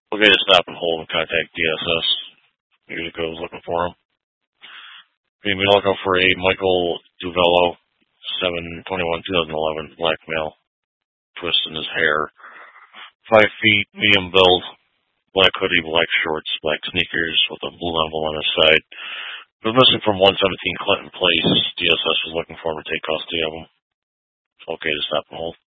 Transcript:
Okay, to stop and hold and contact DSS. Usually goes looking for him. Being looking for a Michael Duvello, 7/21/2011, black male, twist in his hair, 5 feet, medium build, black hoodie, black shorts, black sneakers with a blue envelope on his side. Was missing from 117 Clinton Place. DSS was looking for him to take custody of him. Okay to stop and hold.